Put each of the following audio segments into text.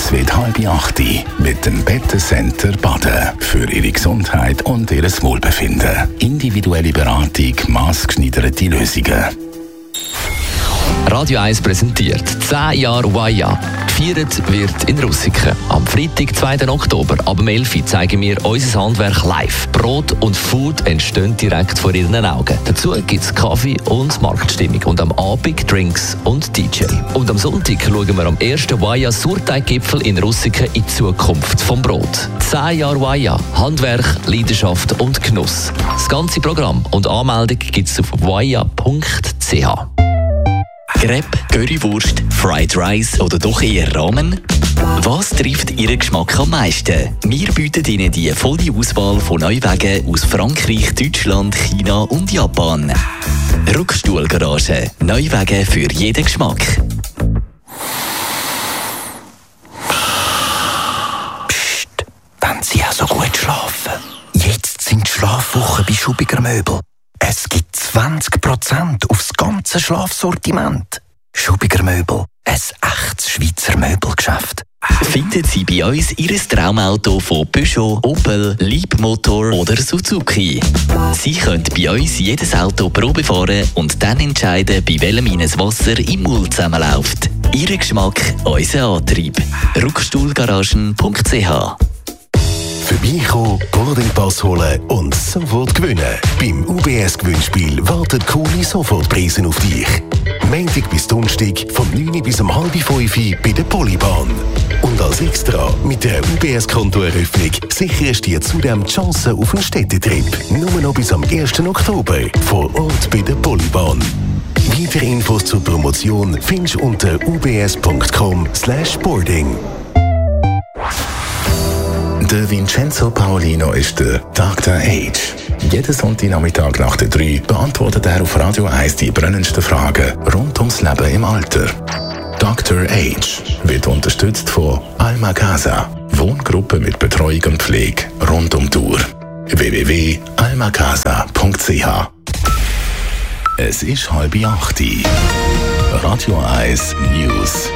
Es wird 7:30 mit dem Bettencenter Baden. Für Ihre Gesundheit und Ihr Wohlbefinden. Individuelle Beratung, maßgeschneiderte Lösungen. Radio 1 präsentiert 10 Jahre Waya. Gefeiert wird in Russiken. Am Freitag, 2. Oktober, ab 11 Uhr zeigen wir unser Handwerk live. Brot und Food entstehen direkt vor Ihren Augen. Dazu gibt es Kaffee und Marktstimmung. Und am Abend Drinks und DJ. Und am Sonntag schauen wir am ersten Waya Surteiggipfel in Russiken in die Zukunft vom Brot. 10 Jahre Waya. Handwerk, Leidenschaft und Genuss. Das ganze Programm und Anmeldung gibt es auf waya.ch. Crepe, Currywurst, Fried Rice oder doch eher Ramen? Was trifft Ihren Geschmack am meisten? Wir bieten Ihnen die volle Auswahl von Neuwagen aus Frankreich, Deutschland, China und Japan. Rückstuhlgarage. Neuwagen für jeden Geschmack. Psst, wenn Sie auch so gut schlafen. Jetzt sind die Schlafwochen bei Schubiger Möbel. Es gibt 20% aufs ganze Schlafsortiment. Schubiger Möbel, ein echtes Schweizer Möbelgeschäft. Finden Sie bei uns Ihr Traumauto von Peugeot, Opel, Leapmotor oder Suzuki. Sie können bei uns jedes Auto Probe fahren und dann entscheiden, bei welchem Ihnen das Wasser im Maul zusammenläuft. Ihr Geschmack, unser Antrieb. Rückstuhlgaragen.ch. Vorbeikommen, Boardingpass holen und sofort gewinnen. Beim UBS-Gewinnspiel warten coole Sofortpreise auf dich. Montag bis Donnerstag von 9 bis um 4:30 bei der Polybahn. Und als Extra mit der UBS-Kontoeröffnung sicherst dir zudem die Chance auf einen Städtetrip. Nur noch bis am 1. Oktober vor Ort bei der Polybahn. Weitere Infos zur Promotion findest du unter ubs.com/boarding. Der Vincenzo Paolino ist der Dr. Age. Jeden Sonntagnachmittag nach der 3 beantwortet er auf Radio 1 die brennendsten Fragen rund ums Leben im Alter. Dr. Age wird unterstützt von Alma Casa, Wohngruppe mit Betreuung und Pflege rund um die Uhr. www.almacasa.ch. Es ist 7:30. Radio 1 News.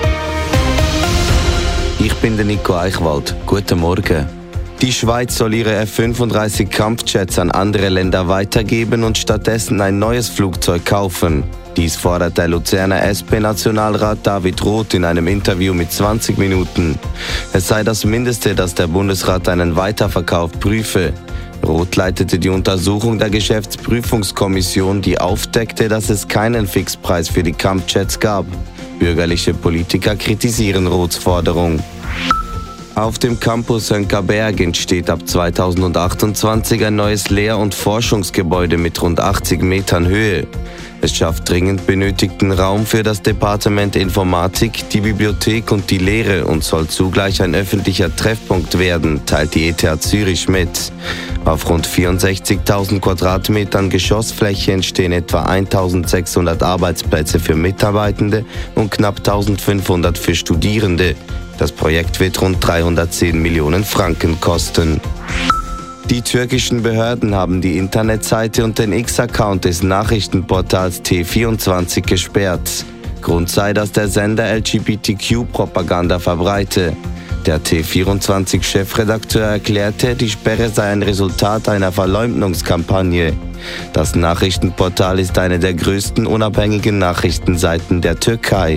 Ich bin der Nico Eichwald. Guten Morgen. Die Schweiz soll ihre F-35 Kampfjets an andere Länder weitergeben und stattdessen ein neues Flugzeug kaufen. Dies fordert der Luzerner SP-Nationalrat David Roth in einem Interview mit 20 Minuten. Es sei das Mindeste, dass der Bundesrat einen Weiterverkauf prüfe. Roth leitete die Untersuchung der Geschäftsprüfungskommission, die aufdeckte, dass es keinen Fixpreis für die Kampfjets gab. Bürgerliche Politiker kritisieren Roths Forderung. Auf dem Campus Hönckerberg entsteht ab 2028 ein neues Lehr- und Forschungsgebäude mit rund 80 Metern Höhe. Es schafft dringend benötigten Raum für das Departement Informatik, die Bibliothek und die Lehre und soll zugleich ein öffentlicher Treffpunkt werden, teilt die ETH Zürich mit. Auf rund 64.000 Quadratmetern Geschossfläche entstehen etwa 1.600 Arbeitsplätze für Mitarbeitende und knapp 1.500 für Studierende. Das Projekt wird rund 310 Millionen Franken kosten. Die türkischen Behörden haben die Internetseite und den X-Account des Nachrichtenportals T24 gesperrt. Grund sei, dass der Sender LGBTQ-Propaganda verbreite. Der T24-Chefredakteur erklärte, die Sperre sei ein Resultat einer Verleumdungskampagne. Das Nachrichtenportal ist eine der größten unabhängigen Nachrichtenseiten der Türkei.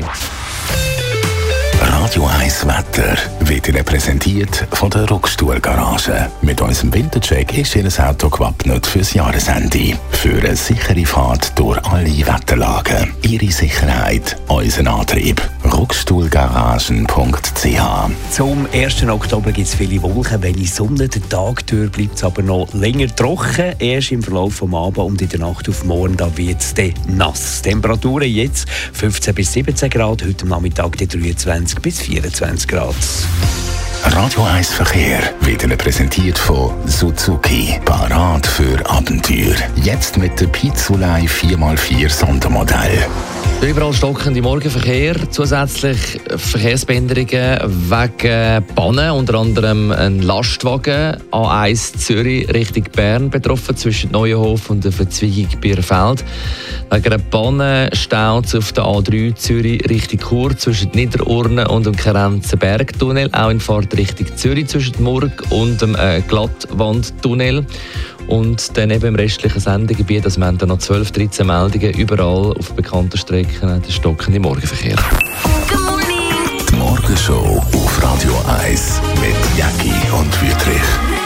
Radio 1 Wetter wird Ihnen präsentiert von der Rückstuhlgarage. Mit unserem Wintercheck ist Ihr Auto gewappnet fürs Jahresende. Für eine sichere Fahrt durch alle Wetterlagen. Ihre Sicherheit, unser Antrieb. Rückstuhlgaragen.ch. Zum 1. Oktober gibt es viele Wolken, wenig Sonne. Der Tag durch bleibt es aber noch länger trocken. Erst im Verlauf des Abends und in der Nacht auf morgen wird es dann nass. Temperaturen jetzt 15 bis 17 Grad, heute am Nachmittag 23 bis 24 Grad. Radio 1 Verkehr wird Ihnen präsentiert von Suzuki. Parat für Abenteuer. Jetzt mit der Pizzolei 4x4 Sondermodell. Überall stockende Morgenverkehr, zusätzlich Verkehrsbehinderungen wegen Pannen, unter anderem ein Lastwagen A1 Zürich Richtung Bern betroffen, zwischen Neuenhof und der Verzweigung Bierfeld. Wegen einer Panne staut es auf der A3 Zürich Richtung Chur zwischen Niederurne und dem Kerenzenbergtunnel, auch in Fahrt Richtung Zürich zwischen Murg und dem Glattwandtunnel. Und dann eben im restlichen Sendegebiet, also wir haben dann noch 12-13 Meldungen, überall auf bekannten Strecken der stockende Morgenverkehr. Die Morgenshow auf Radio 1 mit Jacki und Wüthrich.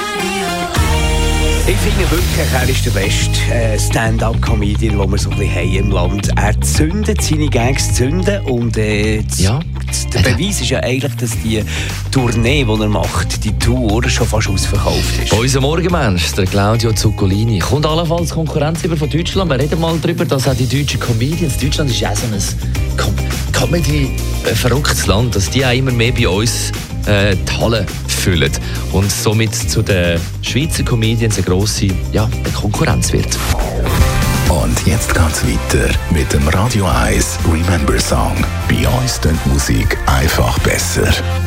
Ich finde wirklich, er ist der beste Stand-up-Comedian, den wir so ein bisschen haben im Land. Er zündet seine Gags und der Beweis ist ja eigentlich, dass die Tournee, die er macht, die Tour schon fast ausverkauft ist. Unser Morgenmensch, der Claudio Zuccolini, kommt allenfalls Konkurrenz über von Deutschland. Wir reden mal darüber, dass auch die deutschen Comedians, Deutschland ist ja auch so ein Comedy-verrücktes Land, dass die auch immer mehr bei uns die Halle füllen und somit zu den Schweizer Comedians eine grosse Konkurrenz wird. Und jetzt geht's weiter mit dem Radio 1 Remember Song. Bei uns klingt die Musik einfach besser.